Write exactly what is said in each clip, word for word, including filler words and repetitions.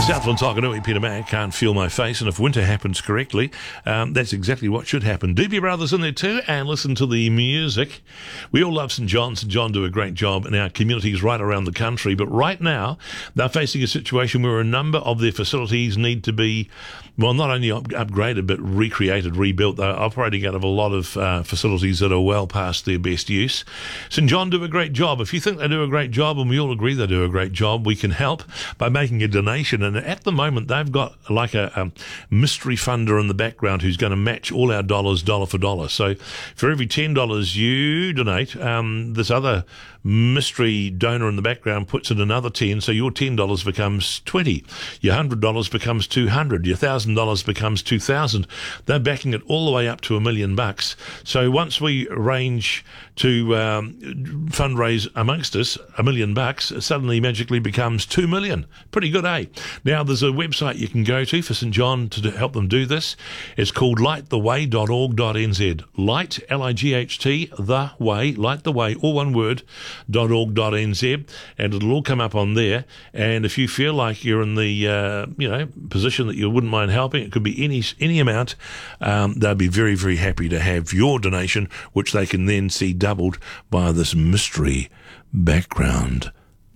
Southland's Hokanui, Peter Mack, Can't Feel My Face, and if winter happens correctly, um, that's exactly what should happen. Doobie Brothers in there too, and listen to the music. We all love St John. St John do a great job in our communities right around the country, but right now they're facing a situation where a number of their facilities need to be, well, not only up- upgraded, but recreated, rebuilt. They're operating out of a lot of uh, facilities that are well past their best use. St John do a great job. If you think they do a great job, and we all agree they do a great job, we can help by making a donation. And at the moment, they've got like a, a mystery funder in the background who's going to match all our dollars dollar for dollar. So for every ten dollars you donate, um, this other mystery donor in the background puts in another ten, so your ten dollars becomes twenty. Your one hundred dollars becomes two hundred. Your one thousand dollars becomes two thousand. They're backing it all the way up to a million bucks. So once we arrange to um, fundraise amongst us a million bucks, it suddenly magically becomes two million. Pretty good, eh? Now, there's a website you can go to for St John to do, help them do this. It's called light the way dot org dot n z. Light, L I G H T, the way, light the way, all one word, dot org dot n z, and it'll all come up on there. And if you feel like you're in the uh, you know position that you wouldn't mind helping, it could be any any amount. Um, they'll be very, very happy to have your donation, which they can then see doubled by this mystery background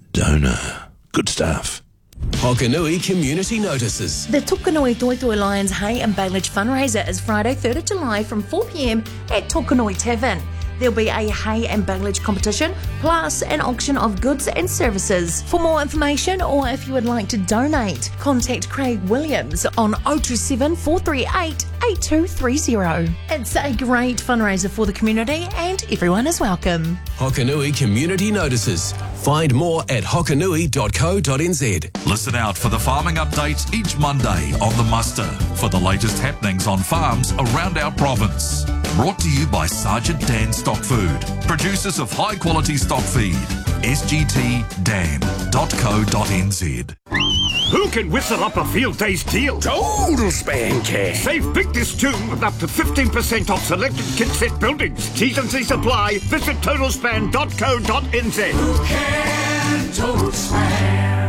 donor. Good stuff. Hokanui Community Notices. The Tokanui Toitoi Lions Hay and Bailage fundraiser is Friday, third of July from four p.m. at Tokanui Tavern. There'll be a hay and bailage competition, plus an auction of goods and services. For more information, or if you would like to donate, contact Craig Williams on oh two seven, four three eight, eight two three zero. It's a great fundraiser for the community, and everyone is welcome. Hokanui Community Notices. Find more at hokanui dot co dot n z. Listen out for the farming updates each Monday on The Muster for the latest happenings on farms around our province. Brought to you by Sergeant Dan Stock Food, producers of high quality stock feed. s g t dan dot co dot n z. Who can whistle up a field day's deal? Total span cash. Save big this June with up to fifteen percent off selected kit set buildings. T's and C's apply. Visit total span dot co dot n z. Who can Total Span?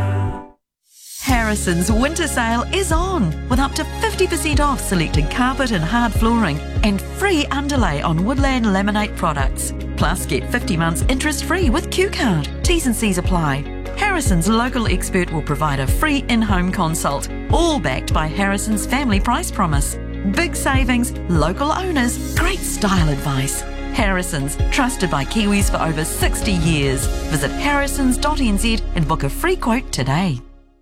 Harrison's winter sale is on with up to fifty percent off selected carpet and hard flooring and free underlay on Woodland Laminate products. Plus, get fifty months interest-free with Q Card. T's and C's apply. Harrison's local expert will provide a free in-home consult, all backed by Harrison's family price promise. Big savings, local owners, great style advice. Harrison's, trusted by Kiwis for over sixty years. Visit harrisons dot n z and book a free quote today.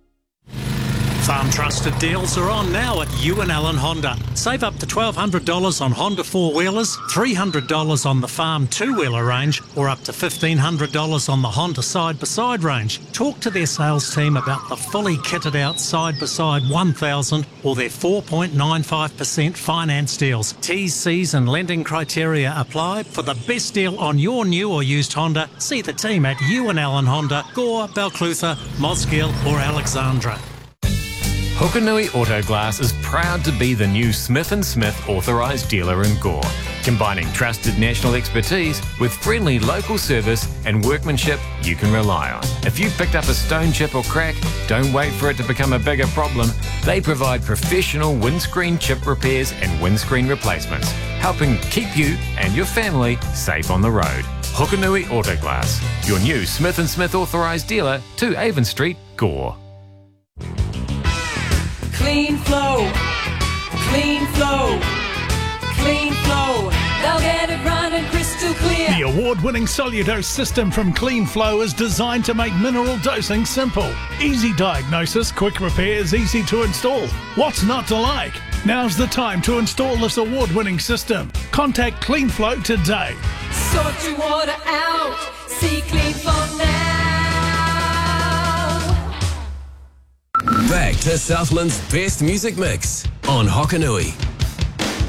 Farm Trusted deals are on now at Ewan Allen Honda. Save up to twelve hundred dollars on Honda four-wheelers, three hundred dollars on the Farm two-wheeler range, or up to fifteen hundred dollars on the Honda side-by-side range. Talk to their sales team about the fully kitted out side-by-side one thousand or their four point nine five percent finance deals. T's, C's and lending criteria apply. For the best deal on your new or used Honda, see the team at Ewan Allen Honda, Gore, Balclutha, Mosgiel or Alexandra. Hokanui Auto Glass is proud to be the new Smith and Smith authorised dealer in Gore, combining trusted national expertise with friendly local service and workmanship you can rely on. If you've picked up a stone chip or crack, don't wait for it to become a bigger problem. They provide professional windscreen chip repairs and windscreen replacements, helping keep you and your family safe on the road. Hokanui Auto Glass, your new Smith and Smith authorised dealer to Avon Street, Gore. Clean flow, clean flow, clean flow. They'll get it running crystal clear. The award-winning Soludose system from Clean Flow is designed to make mineral dosing simple. Easy diagnosis, quick repairs, easy to install. What's not to like? Now's the time to install this award-winning system. Contact Clean Flow today. Sort your water out. See Clean Flow now. Back to Southland's best music mix on Hokanui.